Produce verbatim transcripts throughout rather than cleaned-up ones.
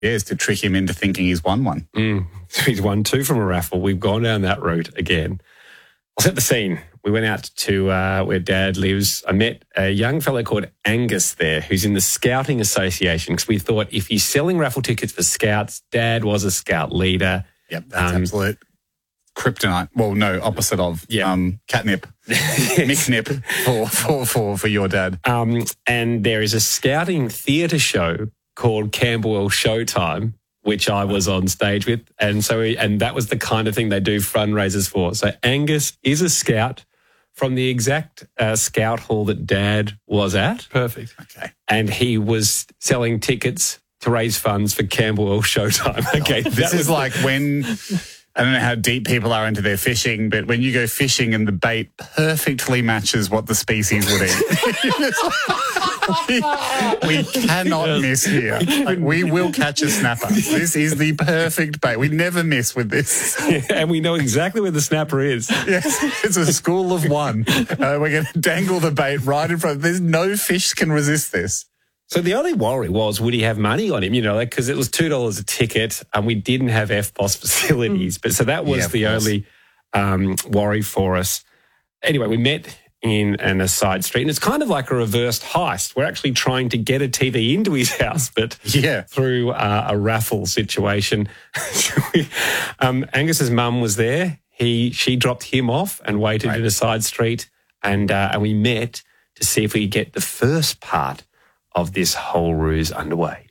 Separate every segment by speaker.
Speaker 1: Yeah, is to trick him into thinking he's won one.
Speaker 2: Mm. So he's won two from a raffle. We've gone down that route again. I'll set the scene. We went out to uh, where Dad lives. I met a young fellow called Angus there who's in the Scouting Association because we thought if he's selling raffle tickets for Scouts, Dad was a Scout leader.
Speaker 1: Yep, that's um, absolute kryptonite. Well, no, opposite of
Speaker 2: yeah.
Speaker 1: um, catnip, McNip for, for, for, for your dad.
Speaker 2: Um, and there is a Scouting theatre show called Camberwell Showtime, which I was on stage with. And so, we, and that was the kind of thing they do fundraisers for. So Angus is a Scout from the exact uh, Scout hall that Dad was at.
Speaker 1: Perfect. Okay.
Speaker 2: And he was selling tickets to raise funds for Camberwell Showtime. Okay.
Speaker 1: This is like when, I don't know how deep people are into their fishing, but when you go fishing and the bait perfectly matches what the species would eat. we, we cannot yes. miss here. Like, we will catch a snapper. This is the perfect bait. We never miss with this.
Speaker 2: Yeah, and we know exactly where the snapper is.
Speaker 1: Yes, it's a school of one. Uh, we're going to dangle the bait right in front. There's no fish can resist this.
Speaker 2: So the only worry was, would he have money on him? You know, because like, it was two dollars a ticket and we didn't have F P O S facilities. But so that was yeah, the only um, worry for us. Anyway, we met in an, a side street and it's kind of like a reversed heist. We're actually trying to get a T V into his house, but
Speaker 1: yeah.
Speaker 2: through uh, a raffle situation. we, um, Angus's mum was there. He, she dropped him off and waited right. in a side street and, uh, and we met to see if we could get the first part of this whole ruse underway.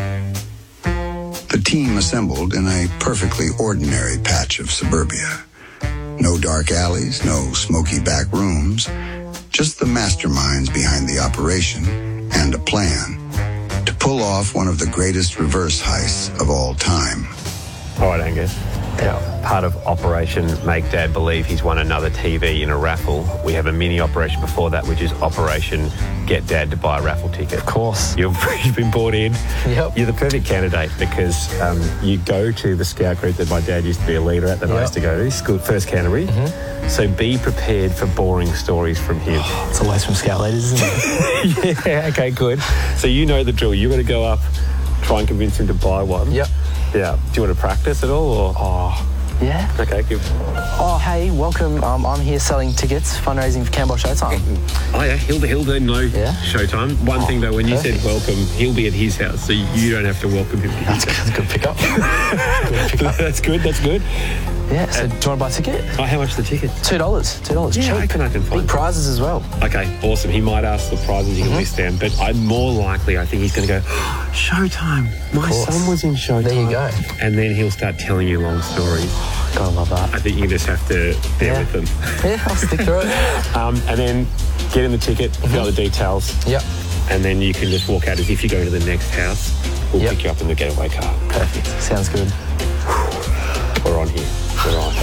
Speaker 3: The team assembled in a perfectly ordinary patch of suburbia. No dark alleys, no smoky back rooms, just the masterminds behind the operation and a plan to pull off one of the greatest reverse heists of all time.
Speaker 2: All right, Angus. Yeah. Part of Operation Make Dad Believe He's Won Another T V in a Raffle. We have a mini operation before that, which is Operation Get Dad to Buy a Raffle Ticket.
Speaker 4: Of course.
Speaker 2: You've, you've been brought in.
Speaker 4: Yep.
Speaker 2: You're the perfect candidate because um, you go to the scout group that my dad used to be a leader at that yep. I used to go to, School First Canterbury. Mm-hmm. So be prepared for boring stories from him.
Speaker 4: Oh, it's always from scout leaders, isn't
Speaker 2: it? Yeah, okay, good. So you know the drill. You're going to go up, try and convince him to buy one.
Speaker 4: Yep.
Speaker 2: Yeah. Do you want to practice at all? Or?
Speaker 4: Oh, yeah.
Speaker 2: Okay, give.
Speaker 4: Oh, hey, welcome. Um, I'm here selling tickets, fundraising for Camberwell Showtime.
Speaker 2: Oh, yeah, Hilda, Hilda, no
Speaker 4: yeah.
Speaker 2: Showtime. One oh, thing, though, when perfect. You said welcome, he'll be at his house, so you don't have to welcome him to his
Speaker 4: That's
Speaker 2: house.
Speaker 4: Good, good pickup. good pickup.
Speaker 2: That's good, that's good.
Speaker 4: Yeah, so and, do you want to buy a ticket?
Speaker 2: Oh, how much is the ticket?
Speaker 4: Two dollars. Two dollars.
Speaker 2: Yeah,
Speaker 4: cheap.
Speaker 2: I can, I can find
Speaker 4: Big prizes as well.
Speaker 2: Okay, awesome. He might ask for prizes you can mm-hmm. list down, but I'm more likely, I think he's going to go, oh, Showtime. My son was in Showtime.
Speaker 4: There you go.
Speaker 2: And then he'll start telling you long stories.
Speaker 4: God, I love that.
Speaker 2: I think you just have to bear
Speaker 4: yeah.
Speaker 2: with them.
Speaker 4: Yeah, I'll stick through it.
Speaker 2: Um, and then get in the ticket, mm-hmm. fill out the details.
Speaker 4: Yep.
Speaker 2: And then you can just walk out as if you go to the next house. We'll yep. pick you up in the getaway car.
Speaker 4: Perfect. Sounds good.
Speaker 2: We're on here. We're on.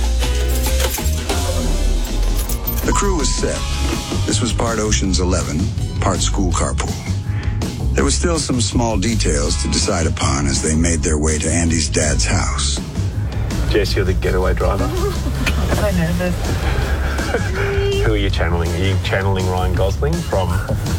Speaker 3: The crew was set. This was part Ocean's Eleven, part school carpool. There were still some small details to decide upon as they made their way to Andy's dad's house.
Speaker 2: Jess, you're the getaway driver.
Speaker 5: I'm so nervous.
Speaker 2: Who are you channeling? Are you channeling Ryan Gosling from